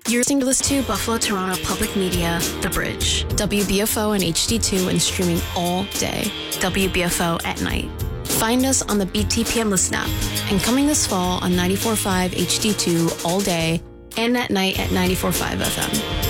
You're listening to Buffalo Toronto Public Media, The Bridge, WBFO and HD2 and streaming all day, WBFO at night. Find us on the BTPM Listen app and coming this fall on 94.5 HD2 all day and at night at 94.5 FM.